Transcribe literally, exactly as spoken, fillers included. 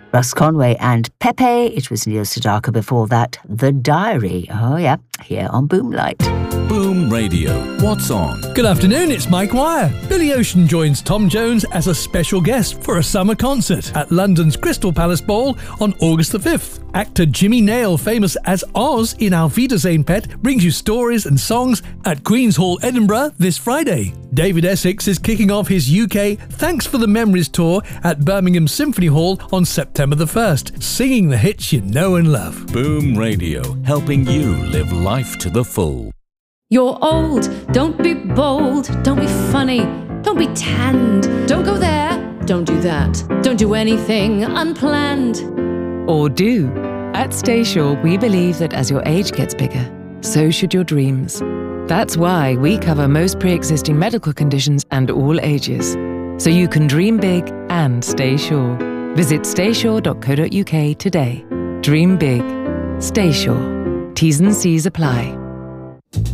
Russ Conway and Pepe. It was Neil Sedaka before that. The Diary. Oh, yeah, here on Boomlight. Boom Radio. What's on? Good afternoon, it's Mike Wire. Billy Ocean joins Tom Jones as a special guest for a summer concert at London's Crystal Palace Ball on August the fifth. Actor Jimmy Nail, famous as Oz in Auf Wiedersehen Pet, brings you stories and songs at Queen's Hall, Edinburgh this Friday. David Essex is kicking off his U K Thanks for the Memories tour at Birmingham Symphony Hall on September the first, singing the hits you know and love. Boom Radio, helping you live life to the full. You're old, don't be bold, don't be funny, don't be tanned, don't go there, don't do that, don't do anything unplanned. Or do. At Staysure, we believe that as your age gets bigger, so should your dreams. That's why we cover most pre-existing medical conditions and all ages, so you can dream big and stay sure. Visit staysure dot co dot uk today. Dream big. Stay sure. T's and C's apply.